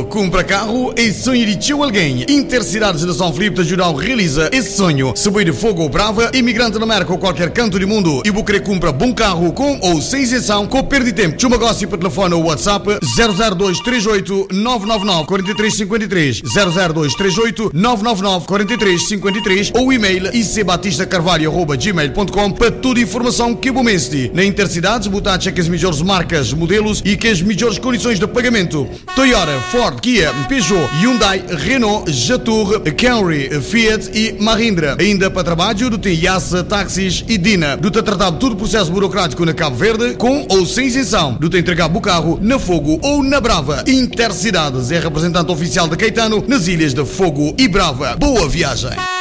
compra carro e sonho de teu alguém. Intercidades de São Filipe de Judão realiza esse sonho. Se boi de fogo ou brava, imigrante na América ou qualquer canto do mundo e querer compra bom carro com ou sem isenção, com perda de tempo. Chama negócio para telefone ou WhatsApp 00238 999 4353 00238 999 4353 ou e-mail icbatistacarvalho@gmail.com para toda a informação que bom mestre. Na Intercidades, botar cheque as melhores marcas, modelos e que as melhores condições de pagamento. Toyota, Ford, Kia, Peugeot, Hyundai, Renault, Jatour, Camry, Fiat e Mahindra. Ainda para trabalho, do tem Yassa, táxis e Dina. Do tem tratado todo o processo burocrático na Cabo Verde, com ou sem isenção. Do tem entregar o carro na Fogo ou na Brava. Intercidades é representante oficial de Caetano nas ilhas de Fogo e Brava. Boa viagem!